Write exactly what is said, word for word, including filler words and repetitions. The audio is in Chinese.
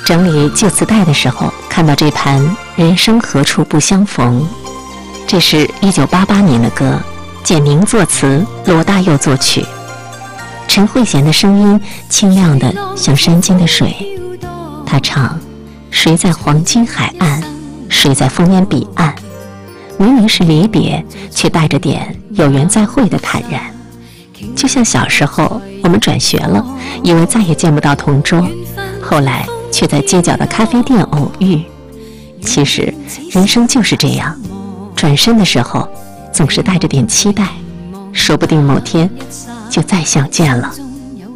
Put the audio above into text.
整理旧磁带的时候，看到这盘《人生何处不相逢》，这是一九八八年的歌，简宁作词，罗大佑作曲。陈慧娴的声音清亮的像山间的水，她唱：谁在黄金海岸，谁在烽烟彼岸，明明是离别，却带着点有缘再会的坦然。就像小时候我们转学了，以为再也见不到同桌，后来却在街角的咖啡店偶遇。其实人生就是这样，转身的时候总是带着点期待，说不定某天就再相见了。